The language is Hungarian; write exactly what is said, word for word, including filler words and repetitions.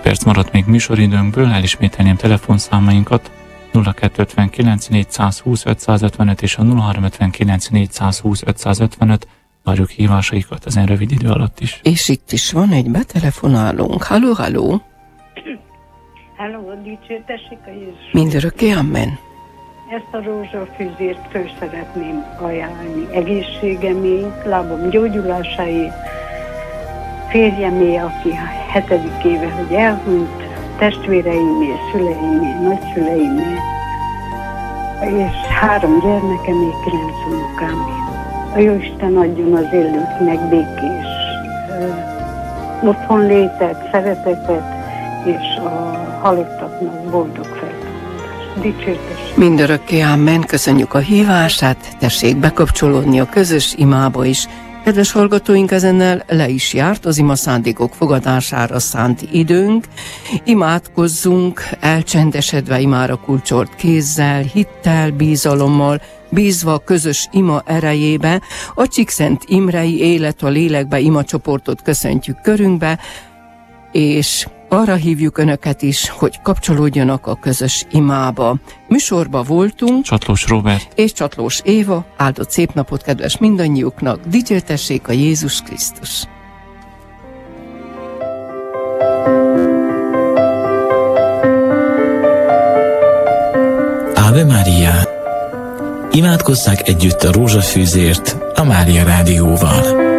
perc maradt még műsoridőnkből, elismételném telefonszámainkat: nulla kettő ötvenkilenc négyszázhúsz ötszázötvenöt és a nulla három ötvenkilenc négyszázhúsz ötszázötvenöt. Várjuk hívásaikat ezen rövid idő alatt is. És itt is van egy betelefonálónk. Halló, halló! Halló, dicsőtessék a Jézus! Mindörökké, amen! Ezt a rózsafüzért föl szeretném ajánlani egészségemért, lábam gyógyulásáért, férjemé, aki hetedik éve, hogy elhunyt, testvéreimé, szüleimé, nagyszüleimé, és három gyermekemé, kilenc unokámé. A Jóisten adjon az élőknek békés uh, otthonlétet, szeretetet, és a halottaknak boldog feltámadást. Dicsőtessék! Mindörökké, amen! Köszönjük a hívását, tessék bekapcsolódni a közös imába is. Kedves hallgatóink, ezennel le is járt az ima szándékok fogadására szánt időnk. Imádkozzunk, elcsendesedve imára kulcsolt kézzel, hittel, bízalommal, bízva a közös ima erejébe. A Csíkszent Imrei Élet a Lélekbe ima csoportot köszöntjük körünkbe, és arra hívjuk Önöket is, hogy kapcsolódjanak a közös imába. Műsorba voltunk Csatlós Róbert és Csatlós Éva. Áldott szép napot, kedves mindannyiuknak! Dicsértessék a Jézus Krisztus! Ave Maria! Imádkozzák együtt a rózsafűzért a Mária Rádióval.